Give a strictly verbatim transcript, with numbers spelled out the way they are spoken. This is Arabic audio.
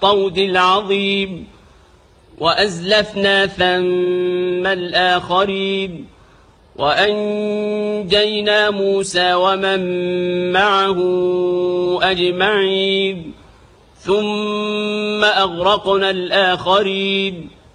الطود العظيم وأزلفنا ثم الآخرين وأنجينا موسى ومن معه أجمعين ثم أغرقنا الآخرين